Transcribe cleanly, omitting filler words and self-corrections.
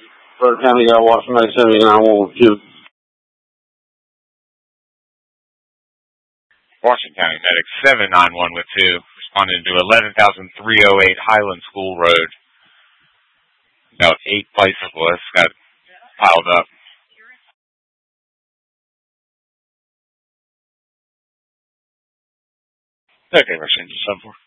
Burke County got Washington 79-112. Washington County Medic 791 with 2, responding to 11,308 Highland School Road. About 8 bicyclists got piled up. Okay, we're changing to 7-4.